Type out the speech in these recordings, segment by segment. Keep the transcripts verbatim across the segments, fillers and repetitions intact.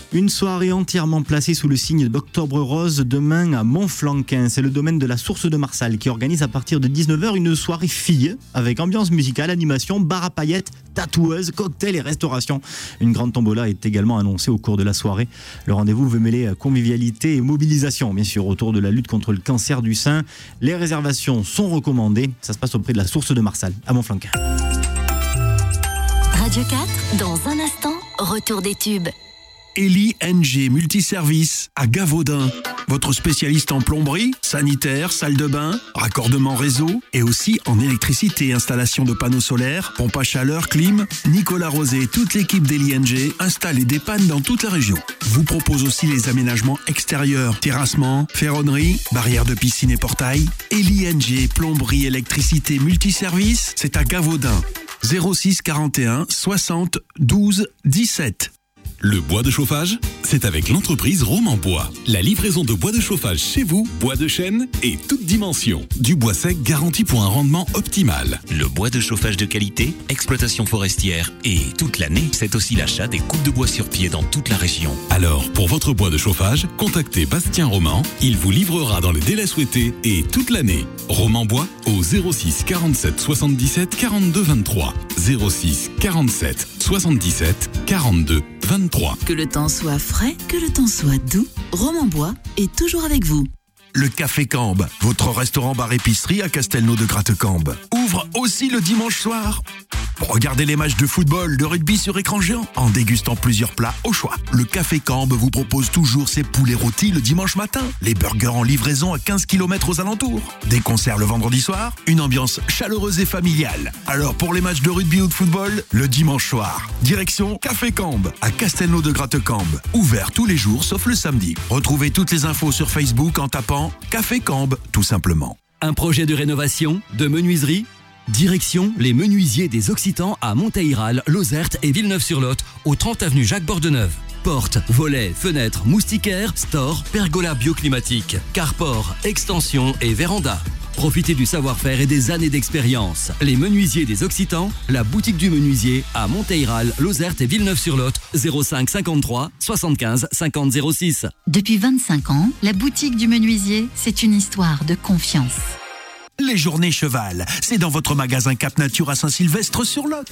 Une soirée entièrement placée sous le signe d'Octobre Rose demain à Montflanquin. C'est le domaine de la Source de Marsal qui organise à partir de dix-neuf heures une soirée filles avec ambiance musicale, animation, bar à paillettes, tatoueuses, cocktails et restauration. Une grande tombola est également annoncée au cours de la soirée. Le rendez-vous veut mêler convivialité et mobilisation, bien sûr, autour de la lutte contre le cancer du sein. Les réservations sont recommandées. Ça se passe auprès de la Source de Marsal à Montflanquin. Radio quatre, dans un instant, retour des tubes. Eli N G Multiservice à Gavaudin. Votre spécialiste en plomberie, sanitaire, salle de bain, raccordement réseau et aussi en électricité, installation de panneaux solaires, pompe à chaleur, clim. Nicolas Rosé et toute l'équipe d'Eli N G installent et dépannent dans toute la région. Vous propose aussi les aménagements extérieurs, terrassement, ferronnerie, barrières de piscine et portail. Eli N G Plomberie, électricité, multiservice, c'est à Gavaudin. zéro six quarante et un soixante douze dix-sept. Le bois de chauffage, c'est avec l'entreprise Roman Bois. La livraison de bois de chauffage chez vous, bois de chêne et toute dimension. Du bois sec garanti pour un rendement optimal. Le bois de chauffage de qualité, exploitation forestière et toute l'année, c'est aussi l'achat des coupes de bois sur pied dans toute la région. Alors, pour votre bois de chauffage, contactez Bastien Roman. Il vous livrera dans les délais souhaités et toute l'année. Roman Bois au zéro six quarante-sept soixante-dix-sept quarante-deux vingt-trois. zéro six quarante-sept soixante-dix-sept quarante-deux vingt-trois. Que le temps soit frais, que le temps soit doux, Roman Bois est toujours avec vous. Le Café Cambe, votre restaurant bar épicerie à Castelnau de Gratte-Cambe, ouvre aussi le dimanche soir. Regardez les matchs de football, de rugby sur écran géant en dégustant plusieurs plats au choix. Le Café Cambe vous propose toujours ses poulets rôtis le dimanche matin, les burgers en livraison à quinze kilomètres aux alentours, des concerts le vendredi soir, une ambiance chaleureuse et familiale. Alors pour les matchs de rugby ou de football, le dimanche soir, direction Café Cambe à Castelnau de Gratte-Cambe, ouvert tous les jours sauf le samedi. Retrouvez toutes les infos sur Facebook en tapant Café Cambe tout simplement. Un projet de rénovation, de menuiserie ? Direction les menuisiers des Occitans à Monteyral, Lozerte et Villeneuve-sur-Lot, au trente avenue Jacques Bordeneuve. Portes, volets, fenêtres, moustiquaires, stores, pergola bioclimatique, carport, extension et véranda. Profitez du savoir-faire et des années d'expérience. Les menuisiers des Occitans, la boutique du menuisier à Monteyral, Lozerte et Villeneuve-sur-Lot, zéro cinq cinquante-trois soixante-quinze cinquante zéro six. Depuis vingt-cinq ans, la boutique du menuisier, c'est une histoire de confiance. Les journées cheval, c'est dans votre magasin Cap Nature à Saint-Sylvestre-sur-Lot.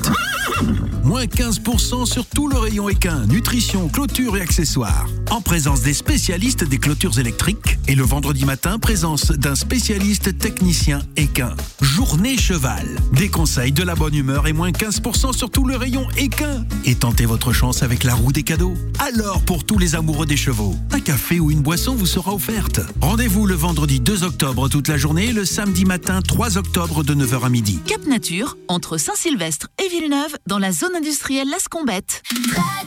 Moins quinze pour cent sur tout le rayon équin, nutrition, clôture et accessoires. En présence des spécialistes des clôtures électriques. Et le vendredi matin, présence d'un spécialiste technicien équin. Journée cheval, des conseils, de la bonne humeur et moins quinze pour cent sur tout le rayon équin. Et tentez votre chance avec la roue des cadeaux. Alors pour tous les amoureux des chevaux, un café ou une boisson vous sera offerte. Rendez-vous le vendredi deux octobre toute la journée, le samedi matin trois octobre de neuf heures à midi. Cap Nature, entre Saint-Sylvestre et Villeneuve, dans la zone industrielle Las Combettes.